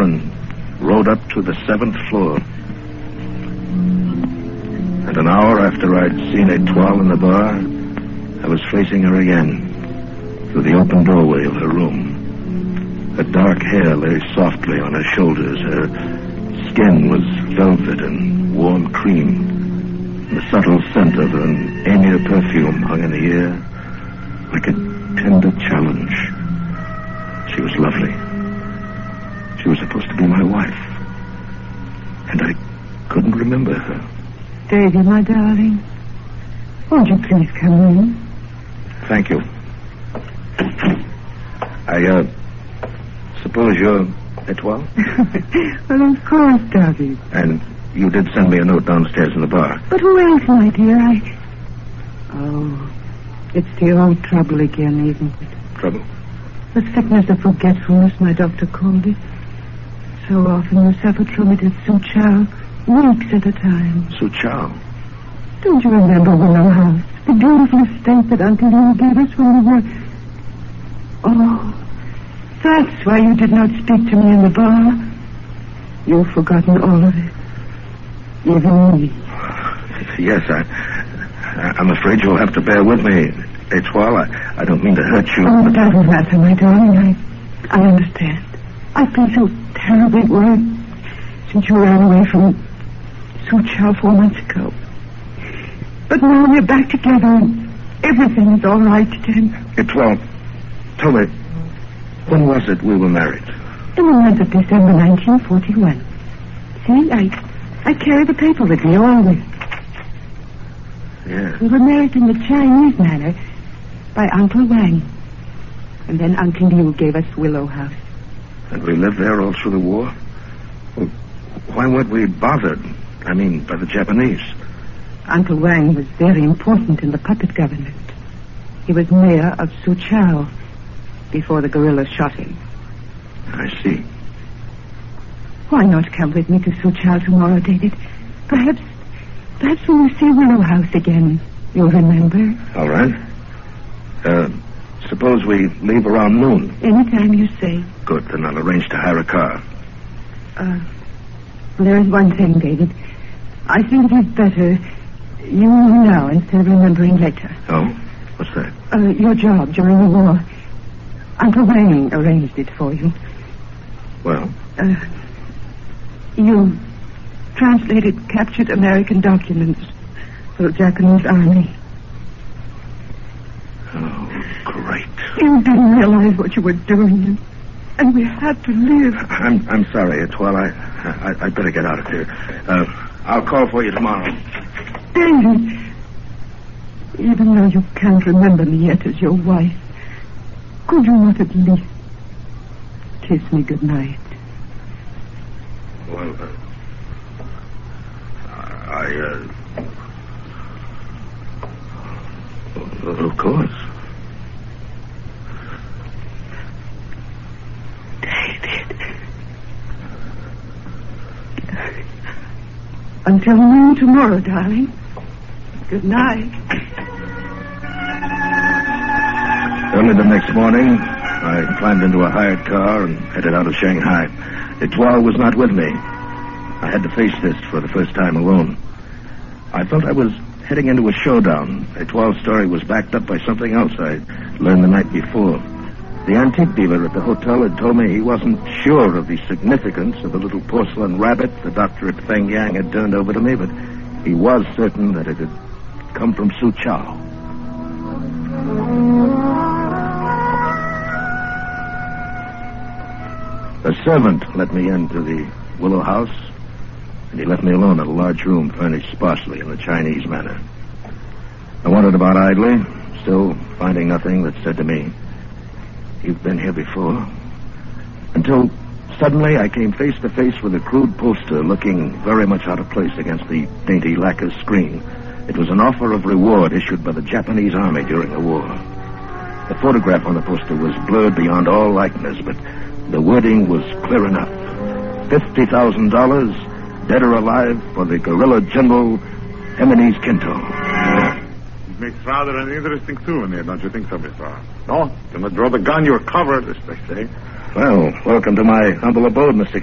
and rode up to the 7th floor. And an hour after I'd seen Etoile in the bar, I was facing her again through the open doorway of her room. Her dark hair lay softly on her shoulders. Her skin was velvet and warm cream. The subtle scent of an amia perfume hung in the air like a tender challenge. She was lovely. She was supposed to be my wife. And I couldn't remember her. Davy, my darling, won't you please come in? Thank you. I suppose you're Etoile? Well, of course, Davy. And you did send me a note downstairs in the bar. But who else, my dear? Oh, it's the old trouble again, isn't it? Trouble? The sickness of forgetfulness, my doctor called it. So often you suffered from it at Suchow, weeks at a time. Suchow? Don't you remember Willow House? The beautiful estate that Uncle Lou gave us when we were... Oh, that's why you did not speak to me in the bar. You've forgotten all of it. Even me. Yes, I'm afraid you'll have to bear with me, Etoile. I don't mean to hurt you. Oh, it doesn't matter, my darling. I understand. I've been so terribly worried since you ran away from Suchow 4 months ago. But now we're back together and everything is all right again. Etoile, tell me, when was it we were married? In the month of December 1941. See, I carry the paper with me always. Yes. We were married in the Chinese manner by Uncle Wang. And then Uncle Liu gave us Willow House. And we lived there all through the war? Well, why weren't we bothered? I mean, by the Japanese? Uncle Wang was very important in the puppet government. He was mayor of Suchow before the guerrillas shot him. I see. Why not come with me to Suchow tomorrow, David? Perhaps when you see Willow House again, you'll remember. All right. Suppose we leave around noon. Anytime you say. Good, then I'll arrange to hire a car. There is one thing, David. I think it is better you know now instead of remembering later. Oh? What's that? Your job during the war. Uncle Wang arranged it for you. Well? You translated captured American documents for the Japanese army. Oh, great. You didn't realize what you were doing, and we had to live. I'm sorry, Etoile. I'd better get out of here. I'll call for you tomorrow. David, even though you can't remember me yet as your wife, could you not at least kiss me goodnight? Well, of course. David. Until noon tomorrow, darling. Good night. Early the next morning, I climbed into a hired car and headed out of Shanghai. Etoile was not with me. I had to face this for the first time alone. I felt I was heading into a showdown. Etoile's story was backed up by something else I learned the night before. The antique dealer at the hotel had told me he wasn't sure of the significance of the little porcelain rabbit the doctor at Fengyang had turned over to me, but he was certain that it had come from Suchow. A servant let me into the Willow House, and he left me alone in a large room furnished sparsely in the Chinese manner. I wandered about idly, still finding nothing that said to me, "You've been here before," until suddenly I came face to face with a crude poster looking very much out of place against the dainty lacquer screen. It was an offer of reward issued by the Japanese army during the war. The photograph on the poster was blurred beyond all likeness, but the wording was clear enough. $50,000, dead or alive, for the guerrilla general Jimenez Quinto. It makes rather an interesting souvenir, don't you think so, Mr. R? No, do not draw the gun, you're covered, as they say. Well, welcome to my humble abode, Mr.